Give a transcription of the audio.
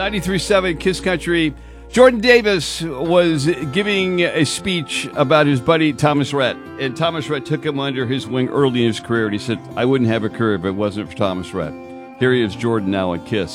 93.7 Kiss Country. Jordan Davis was giving a speech about his buddy Thomas Rhett, and Thomas Rhett took him under his wing early in his career, and he said, I wouldn't have a career if it wasn't for Thomas Rhett. Here he is, Jordan, now on Kiss.